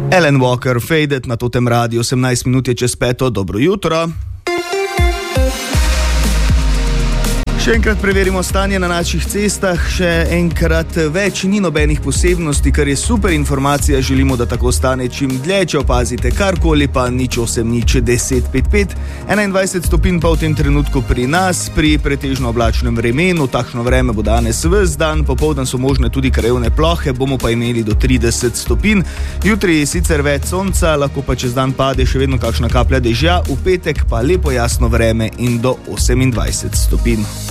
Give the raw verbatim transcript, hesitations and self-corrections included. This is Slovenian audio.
Alan Walker, Faded na Totem Radio, osemnajst minut je čez peto, dobro jutro. Še enkrat preverimo stanje na naših cestah, še enkrat več ni nobenih posebnosti, kar je super informacija, želimo, da tako stane čim dlje, če opazite karkoli, pa nič osem nič deset pet pet, enaindvajset stopinj pa v tem trenutku pri nas, pri pretežno oblačnem vremenu, takšno vreme bo danes ves dan, popoldan so možne tudi krajevne plohe, bomo pa imeli do trideset stopinj, jutri sicer več sonca, lahko pa čez dan pade še vedno kakšna kaplja dežja, v petek pa lepo jasno vreme in do osemindvajset stopinj.